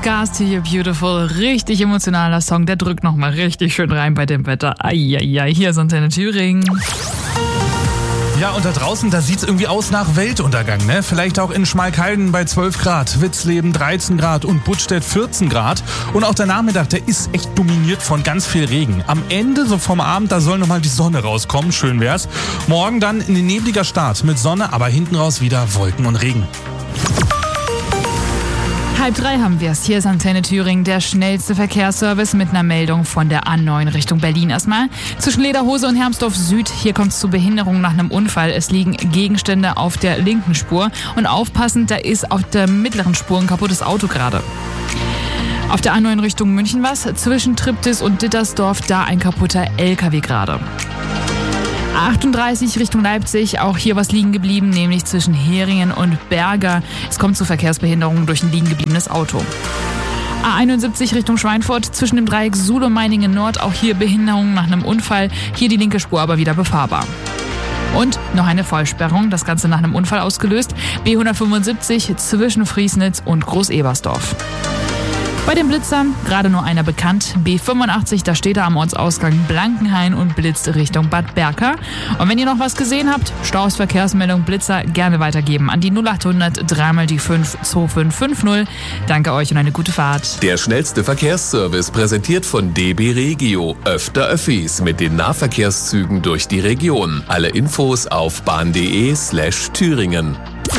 Scars to You Beautiful. Richtig emotionaler Song, der drückt nochmal richtig schön rein bei dem Wetter. Eieiei, hier ist Antenne Thüringen. Ja, und da draußen, da sieht's irgendwie aus nach Weltuntergang, ne? Vielleicht auch in Schmalkalden bei 12 Grad, Witzleben 13 Grad und Buttstedt 14 Grad. Und auch der Nachmittag, der ist echt dominiert von ganz viel Regen. Am Ende, so vom Abend, da soll nochmal die Sonne rauskommen, schön wär's. Morgen dann ein nebliger Start mit Sonne, aber hinten raus wieder Wolken und Regen. 2:30 haben wir es. Hier ist Antenne Thüringen, der schnellste Verkehrsservice mit einer Meldung von der A9 Richtung Berlin erstmal. Zwischen Lederhose und Hermsdorf Süd, hier kommt es zu Behinderungen nach einem Unfall. Es liegen Gegenstände auf der linken Spur. Und aufpassend, da ist auf der mittleren Spur ein kaputtes Auto gerade. Auf der A9 Richtung München was. Zwischen Triptis und Dittersdorf, da ein kaputter LKW gerade. 38 Richtung Leipzig, auch hier was liegen geblieben, nämlich zwischen Heringen und Berger. Es kommt zu Verkehrsbehinderungen durch ein liegen gebliebenes Auto. A71 Richtung Schweinfurt, zwischen dem Dreieck Suhl und Meiningen Nord, auch hier Behinderungen nach einem Unfall. Hier die linke Spur aber wieder befahrbar. Und noch eine Vollsperrung, das Ganze nach einem Unfall ausgelöst. B175 zwischen Friesnitz und Groß-Ebersdorf. Bei den Blitzern gerade nur einer bekannt. B85, da steht er am Ortsausgang Blankenhain und blitzt Richtung Bad Berka. Und wenn ihr noch was gesehen habt, Staus, Verkehrsmeldung, Blitzer gerne weitergeben an die 0800 3 die 5 2550. Danke euch und eine gute Fahrt. Der schnellste Verkehrsservice präsentiert von DB Regio. Öfter Öffis mit den Nahverkehrszügen durch die Region. Alle Infos auf bahn.de/Thüringen.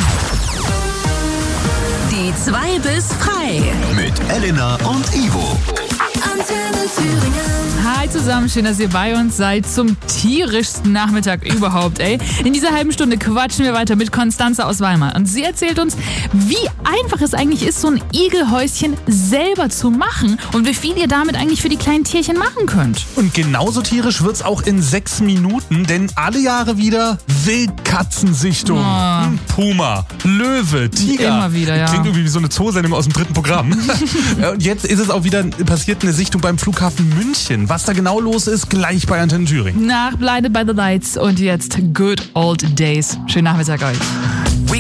Die 2 bis frei. Mit Elena und Ivo. Antenne Thüringen. Hi zusammen, schön, dass ihr bei uns seid zum tierischsten Nachmittag überhaupt, ey. In dieser halben Stunde quatschen wir weiter mit Konstanze aus Weimar. Und sie erzählt uns, wie einfach es eigentlich ist, so ein Igelhäuschen selber zu machen und wie viel ihr damit eigentlich für die kleinen Tierchen machen könnt. Und genauso tierisch wird's auch in 6 Minuten, denn alle Jahre wieder Wildkatzensichtung. Puma, Löwe, Tiger. Immer wieder, ja. Klingt irgendwie wie so eine Zoosendung aus dem 3. Programm. Und jetzt ist es auch wieder passiert, eine Sichtung beim Flughafen München. Was da genau los ist, gleich bei Antenne Thüringen. Nach Blinded by the Lights und jetzt Good Old Days. Schönen Nachmittag euch.